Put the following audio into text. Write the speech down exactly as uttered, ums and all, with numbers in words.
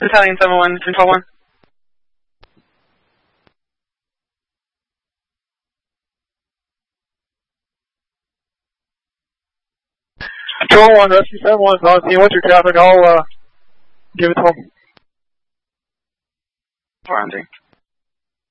Battalion seven one, Control one. Control one, Rescue seven one is on scene. What's your traffic? I'll uh, give it to them. Four hundred.